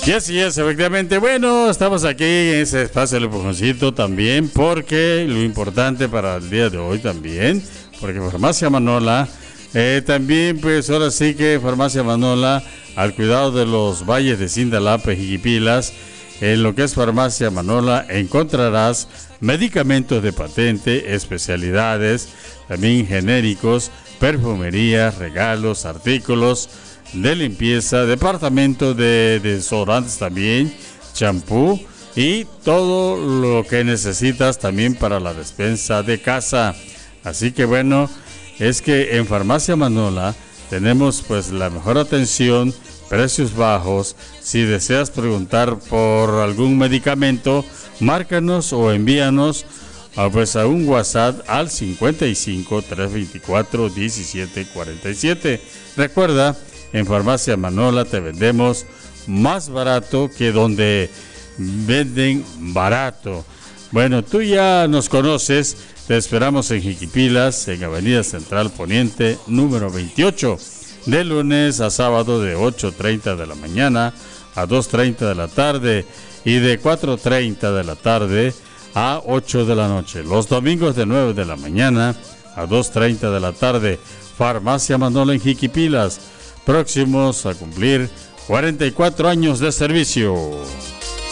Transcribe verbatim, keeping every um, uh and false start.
Y así es, efectivamente. Bueno, estamos aquí en ese espacio del empujoncito también, porque lo importante para el día de hoy también, porque Farmacia Manola, eh, también pues ahora sí que Farmacia Manola, al cuidado de los valles de Sindalape y Jiquipilas, en lo que es Farmacia Manola encontrarás medicamentos de patente, especialidades, también genéricos, perfumería, regalos, artículos de limpieza, departamento de desodorantes también, champú y todo lo que necesitas también para la despensa de casa. Así que bueno, es que en Farmacia Manola tenemos pues la mejor atención, precios bajos. Si deseas preguntar por algún medicamento, márcanos o envíanos a, pues a un WhatsApp al cincuenta y cinco, trescientos veinticuatro, diecisiete cuarenta y siete. Recuerda, en Farmacia Manola te vendemos más barato que donde venden barato. Bueno, tú ya nos conoces, te esperamos en Jiquipilas, en Avenida Central Poniente, número veintiocho, de lunes a sábado de ocho treinta de la mañana a dos treinta de la tarde y de cuatro treinta de la tarde a ocho de la noche. Los domingos de nueve de la mañana a dos treinta de la tarde. Farmacia Manola en Jiquipilas, próximos a cumplir cuarenta y cuatro años de servicio.